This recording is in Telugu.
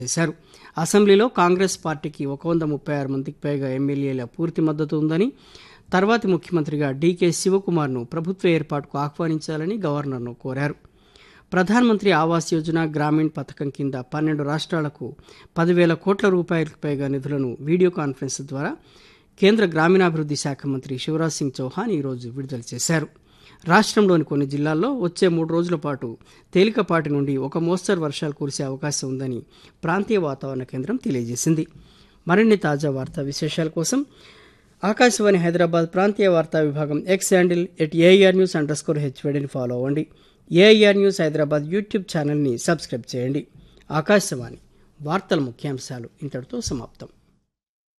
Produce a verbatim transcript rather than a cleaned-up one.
చేశారు. అసెంబ్లీలో కాంగ్రెస్ పార్టీకి ఒక వంద ముప్పై ఆరు మందికి పైగా ఎమ్మెల్యేల పూర్తి మద్దతు ఉందని, తర్వాతి ముఖ్యమంత్రిగా డీకే శివకుమార్ను ప్రభుత్వ ఏర్పాటుకు ఆహ్వానించాలని గవర్నర్ను కోరారు. ప్రధానమంత్రి ఆవాస్ యోజన గ్రామీణ్ పథకం కింద పన్నెండు రాష్ట్రాలకు పదివేల కోట్ల రూపాయలకు పైగా నిధులను వీడియో కాన్ఫరెన్స్ ద్వారా కేంద్ర గ్రామీణాభివృద్ధి శాఖ మంత్రి శివరాజ్ సింగ్ చౌహాన్ ఈరోజు విడుదల చేశారు. రాష్ట్రంలోని కొన్ని జిల్లాల్లో వచ్చే మూడు రోజుల పాటు తేలికపాటి నుండి ఒక మోస్తరు వర్షాలు కురిసే అవకాశం ఉందని ప్రాంతీయ వాతావరణ కేంద్రం తెలియజేసింది. మరిన్ని తాజా వార్తా విశేషాల కోసం ఆకాశవాణి హైదరాబాద్ ప్రాంతీయ వార్తా విభాగం X handle at AIR news under score హెచ్వేడిని follow అవ్వండి. ఏఐఆర్ న్యూస్ హైదరాబాద్ యూట్యూబ్ ఛానల్ని సబ్స్క్రైబ్ చేయండి. ఆకాశవాణి వార్తల ముఖ్యాంశాలు ఇంతటితో సమాప్తం.